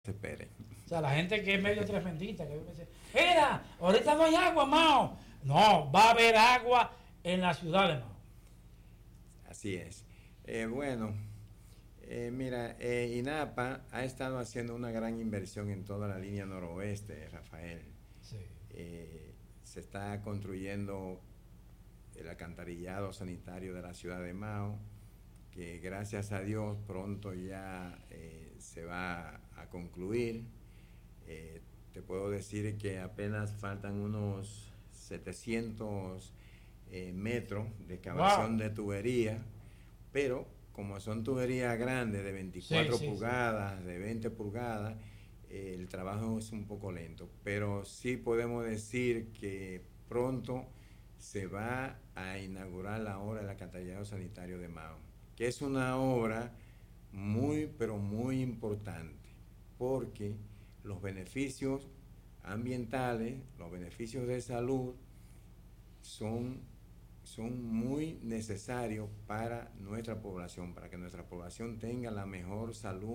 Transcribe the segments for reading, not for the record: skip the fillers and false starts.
se espere. O sea, la gente que es medio tremendita, que dice, mira, ahorita no hay agua, Mao. No, va a haber agua en la ciudad de Mao. Así es. Bueno, mira, INAPA ha estado haciendo una gran inversión en toda la línea noroeste, Rafael. Sí. Se está construyendo el alcantarillado sanitario de la ciudad de Mao, que gracias a Dios pronto ya se va a concluir. Te puedo decir que apenas faltan unos 700 metros de excavación de tubería, pero como son tuberías grandes de 24 pulgadas, de 20 pulgadas, el trabajo es un poco lento, pero sí podemos decir que pronto se va a inaugurar la obra del alcantarillado sanitario de Mao, que es una obra muy, pero muy importante, porque los beneficios ambientales, los beneficios de salud son muy necesarios para nuestra población, para que nuestra población tenga la mejor salud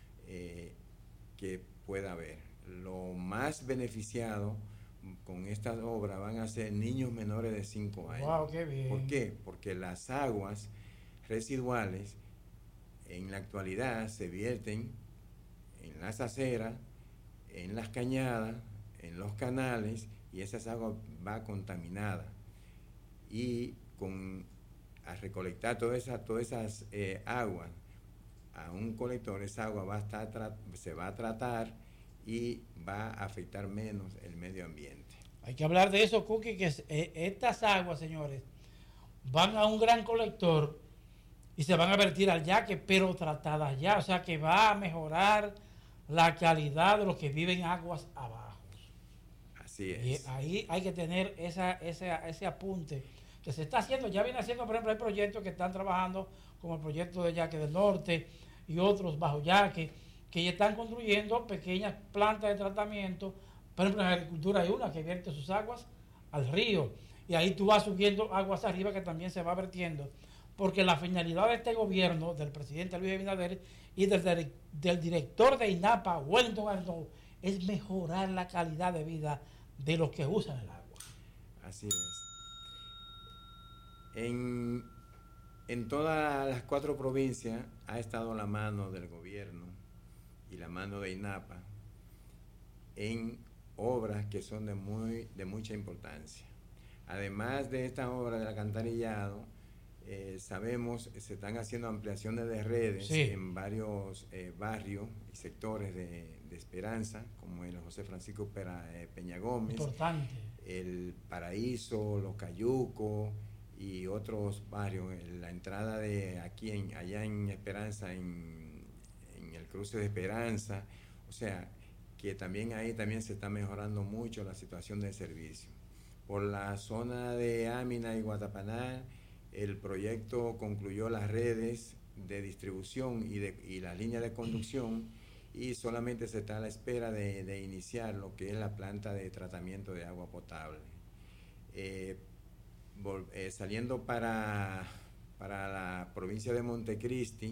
que pueda haber. Lo más beneficiado con estas obras van a ser niños menores de 5 años. Wow, qué bien. ¿Por qué? Porque las aguas residuales en la actualidad se vierten en las aceras, en las cañadas, en los canales, y esas aguas va contaminada. Y al recolectar todas esas aguas a un colector, esa agua se va a tratar y va a afectar menos el medio ambiente. Hay que hablar de eso, Cookie, que estas aguas, señores, van a un gran colector y se van a vertir al yaque, pero tratadas ya. O sea que va a mejorar la calidad de los que viven aguas abajo. Así es. Y ahí hay que tener ese apunte que se está haciendo. Ya viene haciendo, por ejemplo, hay proyectos que están trabajando, como el proyecto de Yaque del Norte y otros bajo Yaque, que ya están construyendo pequeñas plantas de tratamiento. Por ejemplo, en la agricultura hay una que vierte sus aguas al río, y ahí tú vas subiendo aguas arriba que también se va vertiendo, porque la finalidad de este gobierno, del presidente Luis Abinader y del director de INAPA, Wellington Arnaud, es mejorar la calidad de vida de los que usan el agua. Así es. En todas las 4 provincias ha estado la mano del gobierno y la mano de INAPA en obras que son de mucha importancia. Además de esta obra del alcantarillado, sabemos que se están haciendo ampliaciones de redes en varios barrios y sectores de Esperanza, como el José Francisco Peña Gómez, importante, el Paraíso, Los Cayucos y otros barrios. La entrada de allá en Esperanza, en el cruce de Esperanza, o sea que también ahí también se está mejorando mucho la situación del servicio. Por la zona de Ámina y Guatapaná, el proyecto concluyó las redes de distribución y las líneas de conducción, y solamente se está a la espera de iniciar lo que es la planta de tratamiento de agua potable. Saliendo para la provincia de Montecristi,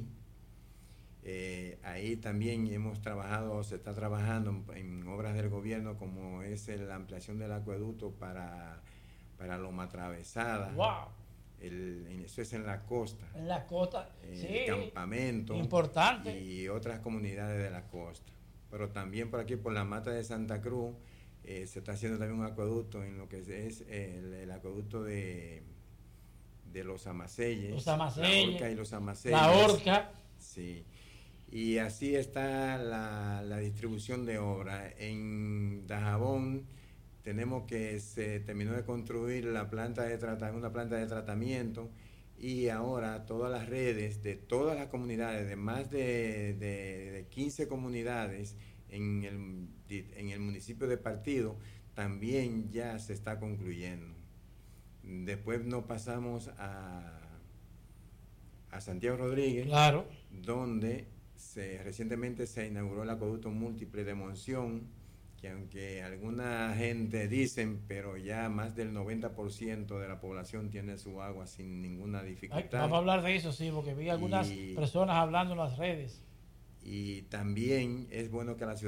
ahí también se está trabajando en obras del gobierno, como es la ampliación del acueducto para Loma Atravesada. ¡Wow! Eso es en la costa. En la costa, sí. Campamento. Importante. Y otras comunidades de la costa. Pero también por aquí, por la Mata de Santa Cruz, se está haciendo también un acueducto en lo que es el acueducto de los Amaseyes. La Horca y los Amaseyes. La Horca. Sí. Y así está la distribución de obra. En Dajabón tenemos que se terminó de construir una planta de tratamiento, y ahora todas las redes de todas las comunidades, de más de 15 comunidades en el municipio de Partido, también ya se está concluyendo. Después nos pasamos a Santiago Rodríguez, claro, donde recientemente se inauguró el acueducto múltiple de Monción, que aunque alguna gente dicen, pero ya más del 90% de la población tiene su agua sin ninguna dificultad. Vamos a hablar de eso, sí, porque vi algunas personas hablando en las redes. y también es bueno que la ciudad